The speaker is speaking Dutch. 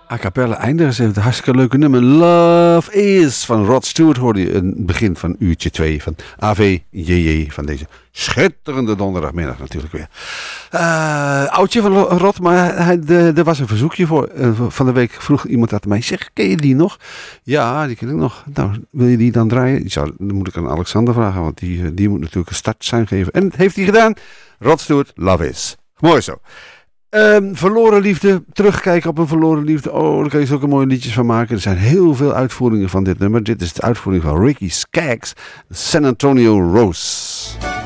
A cappella eindigen ze met een hartstikke leuke nummer. Love Is van Rod Stewart hoorde je in het begin van uurtje 2 van AVJJ van deze schitterende donderdagmiddag natuurlijk weer. Oudje van Rod, maar er was een verzoekje voor. Van de week vroeg iemand aan mij, zeg, ken je die nog? Ja, die ken ik nog. Nou, wil je die dan draaien? Dan moet ik aan Alexander vragen, want die moet natuurlijk een startsein geven. En dat heeft hij gedaan. Rod Stewart, Love Is. Mooi zo. Verloren liefde, terugkijken op een verloren liefde. Oh, daar kan je zulke mooie liedjes van maken. Er zijn heel veel uitvoeringen van dit nummer. Dit is de uitvoering van Ricky Skaggs, San Antonio Rose.